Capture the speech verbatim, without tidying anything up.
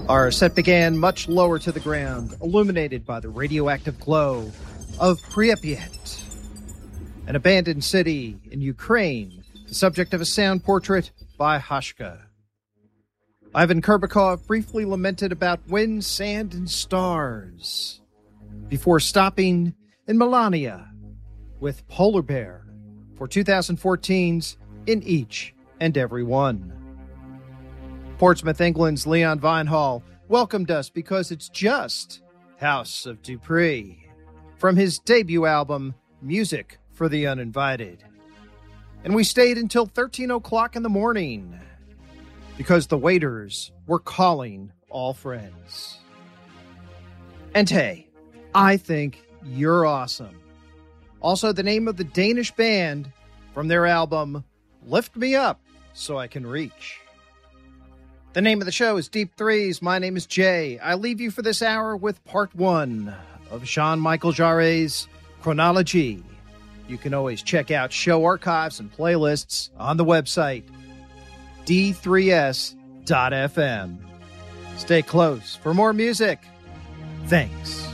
Our set began much lower to the ground, illuminated by the radioactive glow of Pripyat, an abandoned city in Ukraine, the subject of a sound portrait by Hashka. Ivan Kurbakov briefly lamented about wind, sand, and stars before stopping in Melania with Polar Bear for twenty fourteen's In Each and Every One. Portsmouth, England's Leon Vinehall welcomed us because it's just House of Dupree from his debut album, Music for the Uninvited. And we stayed until thirteen o'clock in the morning because the waiters were calling all friends. And hey, I think you're awesome. Also, the name of the Danish band from their album, Lift Me Up So I Can Reach. The name of the show is Deep Threes. My name is Jay. I leave you for this hour with part one of Jean-Michel Jarre's Chronology. You can always check out show archives and playlists on the website, d three s dot f m. Stay close for more music. Thanks.